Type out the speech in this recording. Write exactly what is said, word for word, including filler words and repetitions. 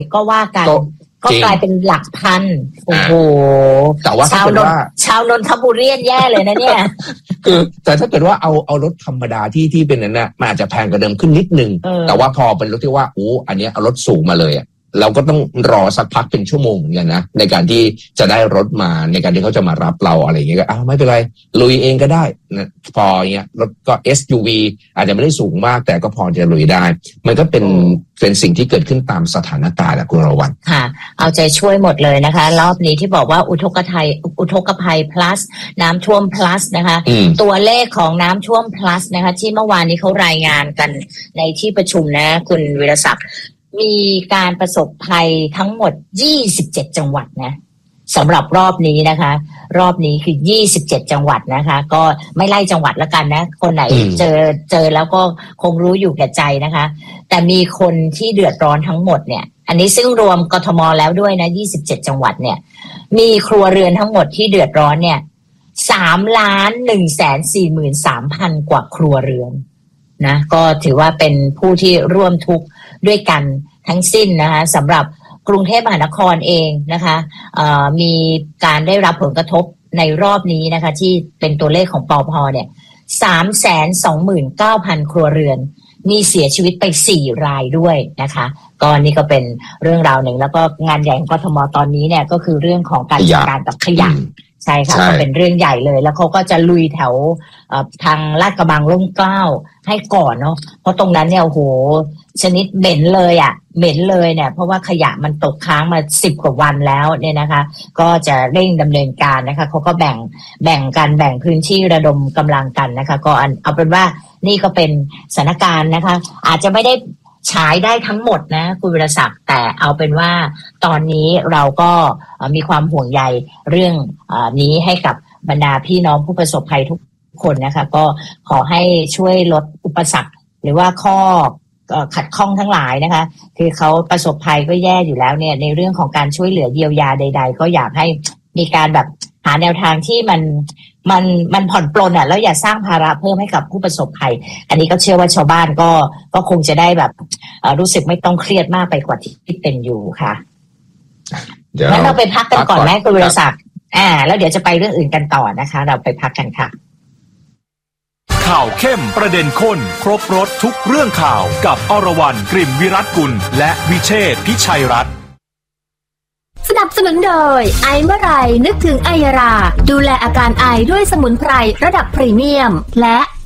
ก็ว่ากันก็กลายเป็นหลักพันโอ้โหแต่ว่าถ้าเกิดว่าชาวนนทบุรีแย่เลยนะเนี่ยคือแต่ถ้าเกิดว่าเอาเอารถธรรมดาที่ที่เป็นนั้นน่ะมันอาจจะแพงกว่าเดิมขึ้นนิดนึงแต่ว่าพอเป็นรถที่ว่าโอ้อันนี้เอารถสูงมาเลยอ่ะเราก็ต้องรอสักพักเป็นชั่วโมงเหมือนกันนะในการที่จะได้รถมาในการที่เขาจะมารับเราอะไรอย่างเงี้ยก็อ้าวไม่เป็นไรลุยเองก็ได้นะพออย่างเงี้ยรถก็ เอส ยู วี อาจจะไม่ได้สูงมากแต่ก็พอจะลุยได้มันก็เป็นเป็นสิ่งที่เกิดขึ้นตามสถานการณ์นะคุณรวันค่ะเอาใจช่วยหมดเลยนะคะรอบนี้ที่บอกว่าอุทกภัยอุทกภัย plus น้ำท่วม plus นะคะตัวเลขของน้ำท่วม plus นะคะที่เมื่อวานนี้เขารายงานกันในที่ประชุมนะคุณวิรศักดิ์มีการประสบภัยทั้งหมดยี่สิบเจ็ดจังหวัดนะสำหรับรอบนี้นะคะรอบนี้คือยี่สิบเจ็ดจังหวัดนะคะก็ไม่ไล่จังหวัดละกันนะคนไหนเจอเจอแล้วก็คงรู้อยู่แก่ใจนะคะแต่มีคนที่เดือดร้อนทั้งหมดเนี่ยอันนี้ซึ่งรวมกทมแล้วด้วยนะยี่สิบเจ็ดจังหวัดเนี่ยมีครัวเรือนทั้งหมดที่เดือดร้อนเนี่ยสามล้านหนึ่งแสนสี่หมื่นสามพันกว่าครัวเรือนนะก็ถือว่าเป็นผู้ที่ร่วมทุกข์ด้วยกันทั้งสิ้นนะคะสำหรับกรุงเทพมหานครเองนะคะมีการได้รับผลกระทบในรอบนี้นะคะที่เป็นตัวเลขของปภเนี่ย สามแสนสองหมื่นเก้าพัน ครัวเรือนมีเสียชีวิตไปสี่รายด้วยนะคะก็นี่ก็เป็นเรื่องราวหนึ่งแล้วก็งานใหญ่ของกทมตอนนี้เนี่ยก็คือเรื่องของการจัดการกับขยะใช่ค่ะก็เป็นเรื่องใหญ่เลยแล้วเขาก็จะลุยแถวทางลาดกระบังร่มเกล้าให้ก่อนเนาะเพราะตรงนั้นเนี่ยโอ้โหชนิดเหม็นเลยอ่ะเหม็นเลยเนี่ยเพราะว่าขยะมันตกค้างมาสิบกว่าวันแล้วเนี่ยนะคะก็จะเร่งดำเนินการนะคะเขาก็แบ่งแบ่งกันแบ่งพื้นที่ระดมกำลังกันนะคะก็เอาเป็นว่านี่ก็เป็นสถานการณ์นะคะอาจจะไม่ได้ฉายได้ทั้งหมดนะคุณวิรศักดิ์แต่เอาเป็นว่าตอนนี้เราก็มีความห่วงใยเรื่องนี้ให้กับบรรดาพี่น้องผู้ประสบภัยทุกคนนะคะก็ขอให้ช่วยลดอุปสรรคหรือว่าข้อขัดข้องทั้งหลายนะคะคือเขาประสบภัยก็แย่อยู่แล้วเนี่ยในเรื่องของการช่วยเหลือเยียวยาใดๆก็อยากให้มีการแบบหาแนวทางที่มันมันมันผ่อนปลนอ่ะแล้วอย่าสร้างภาระเพิ่มให้กับผู้ประสบภัยอันนี้ก็เชื่อว่าชาวบ้านก็ก็คงจะได้แบบรู้สึกไม่ต้องเครียดมากไปกว่าที่เป็นอยู่ค่ะงั้นเราไปพักกันก่อนแม่คุณวิรศักดิ์อ่าแล้วเดี๋ยวจะไปเรื่องอื่นกันต่อนะคะเราไปพักกันค่ะข่าวเข้มประเด็นข้นครบรสทุกเรื่องข่าวกับอรวรรณกลิ่นวิรัตกุลและวิเชษฐ์พิชัยรัตน์สนับสนุนโดยไอเมื่อไรนึกถึงไอยาราดูแลอาการไอด้วยสมุนไพรระดับพรีเมียมและ